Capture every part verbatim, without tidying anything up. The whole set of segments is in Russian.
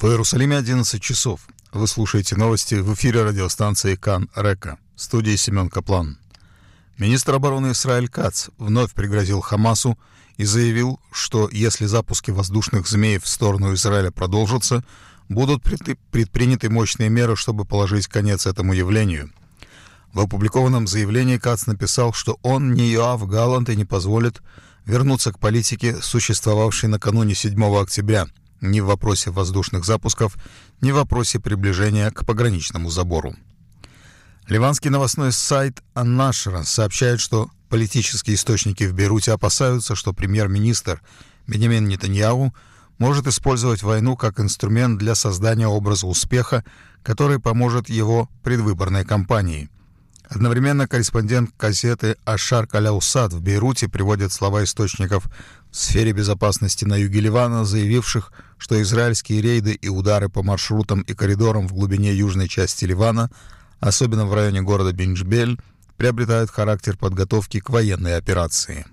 В Иерусалиме одиннадцать часов. Вы слушаете новости в эфире радиостанции Кан Река. В студии Семен Каплан. Министр обороны Исраэль Кац вновь пригрозил Хамасу и заявил, что если запуски воздушных змей в сторону Израиля продолжатся, будут предприняты мощные меры, чтобы положить конец этому явлению. В опубликованном заявлении Кац написал, что он, не Йоав Галлант, и не позволит вернуться к политике, существовавшей накануне седьмого октября, ни в вопросе воздушных запусков, ни в вопросе приближения к пограничному забору. Ливанский новостной сайт Ан-Нашра сообщает, что политические источники в Бейруте опасаются, что премьер-министр Биньямин Нетаньяху может использовать войну как инструмент для создания образа успеха, который поможет его предвыборной кампании. Одновременно корреспондент газеты «Аш-Шарк аль-Аусад» в Бейруте приводит слова источников в сфере безопасности на юге Ливана, заявивших, что израильские рейды и удары по маршрутам и коридорам в глубине южной части Ливана, особенно в районе города Бин-Джбель, приобретают характер подготовки к военной операции.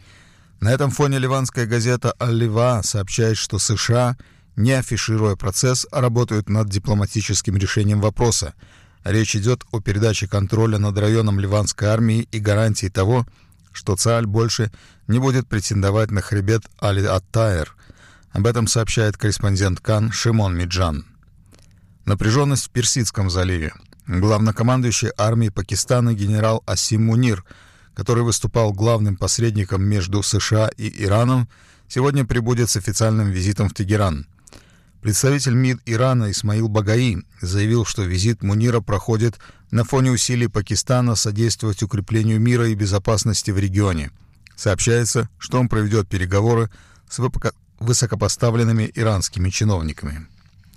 На этом фоне ливанская газета «Аль-Лива» сообщает, что США, не афишируя процесс, работают над дипломатическим решением вопроса. Речь идет о передаче контроля над районом ливанской армии и гарантии того, что ЦААЛЬ больше не будет претендовать на хребет Аль-Ат-Таэр. Об этом сообщает корреспондент Кан Шимон Миджан. Напряженность в Персидском заливе. Главнокомандующий армией Пакистана генерал Асим Мунир, который выступал главным посредником между США и Ираном, сегодня прибудет с официальным визитом в Тегеран. Представитель МИД Ирана Исмаил Багаи заявил, что визит Мунира проходит на фоне усилий Пакистана содействовать укреплению мира и безопасности в регионе. Сообщается, что он проведет переговоры с высокопоставленными иранскими чиновниками.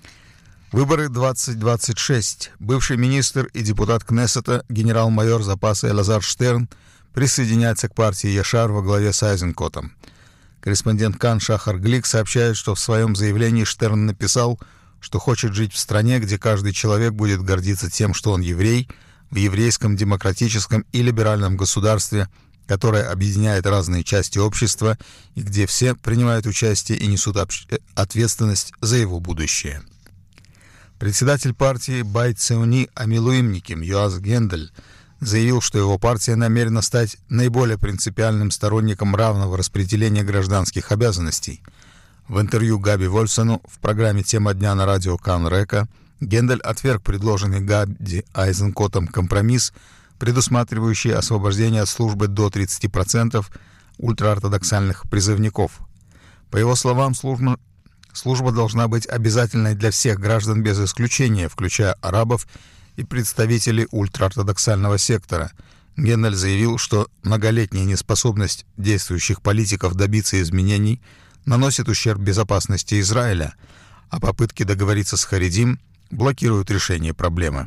Выборы двадцать двадцать шесть. Бывший министр и депутат Кнессета генерал-майор запаса Элазар Штерн присоединяется к партии Яшар во главе с Айзенкотом. Корреспондент Кан Шахар Глик сообщает, что в своем заявлении Штерн написал, что хочет жить в стране, где каждый человек будет гордиться тем, что он еврей, в еврейском, демократическом и либеральном государстве, которое объединяет разные части общества и где все принимают участие и несут ответственность за его будущее. Председатель партии Байт Цеуни Амилуимниким Йоаз Гендель заявил, что его партия намерена стать наиболее принципиальным сторонником равного распределения гражданских обязанностей. В интервью Габи Вольсону в программе «Тема дня» на радио Кан Река Гендель отверг предложенный Габи Айзенкотом компромисс, предусматривающий освобождение от службы до тридцати процентов ультраортодоксальных призывников. По его словам, служба, служба должна быть обязательной для всех граждан без исключения, включая арабов и представителей ультраортодоксального сектора. Гендель заявил, что многолетняя неспособность действующих политиков добиться изменений наносит ущерб безопасности Израиля, а попытки договориться с Харидим блокируют решение проблемы.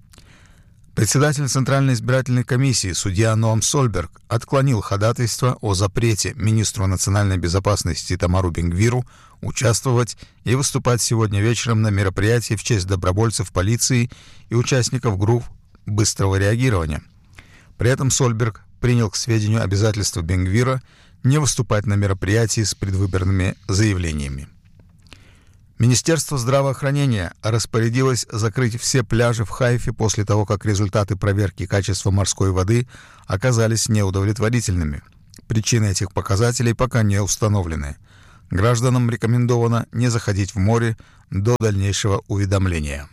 Председатель Центральной избирательной комиссии судья Ноам Сольберг отклонил ходатайство о запрете министру национальной безопасности Тамару Бен-Гвиру участвовать и выступать сегодня вечером на мероприятии в честь добровольцев полиции и участников групп быстрого реагирования. При этом Сольберг принял к сведению обязательство Бен-Гвира не выступать на мероприятии с предвыборными заявлениями. Министерство здравоохранения распорядилось закрыть все пляжи в Хайфе после того, как результаты проверки качества морской воды оказались неудовлетворительными. Причины этих показателей пока не установлены. Гражданам рекомендовано не заходить в море до дальнейшего уведомления.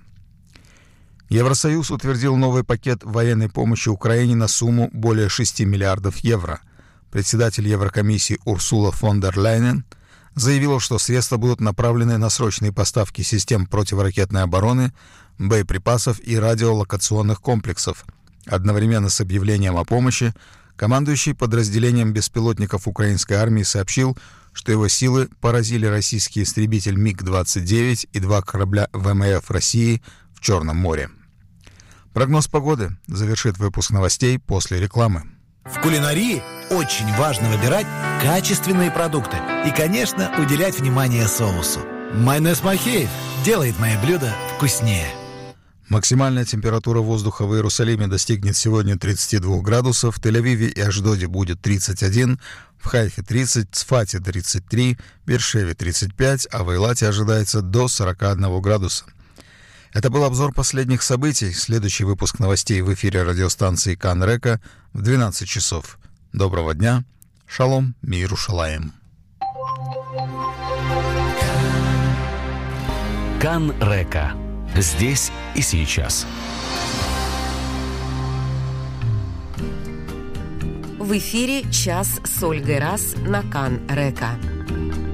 Евросоюз утвердил новый пакет военной помощи Украине на сумму более шести миллиардов евро. Председатель Еврокомиссии Урсула фон дер Ляйен заявила, что средства будут направлены на срочные поставки систем противоракетной обороны, боеприпасов и радиолокационных комплексов. Одновременно с объявлением о помощи командующий подразделением беспилотников украинской армии сообщил, что его силы поразили российский истребитель миг двадцать девять и два корабля ВМФ России в Черном море. Прогноз погоды завершит выпуск новостей после рекламы. В кулинарии очень важно выбирать качественные продукты и, конечно, уделять внимание соусу. Майонез Махеев делает мои блюда вкуснее. Максимальная температура воздуха в Иерусалиме достигнет сегодня тридцать два градусов, в Тель-Авиве и Ашдоде будет тридцать один, в Хайфе тридцать, Цфате тридцать три, Бершеве тридцать пять, а в Эйлате ожидается до сорок один градуса. Это был обзор последних событий. Следующий выпуск новостей в эфире радиостанции Кан Река в двенадцать часов. Доброго дня. Шалом, мир Ушалаем. Кан Река. Здесь и сейчас. В эфире «Час с Ольгой Раз» на Кан Река.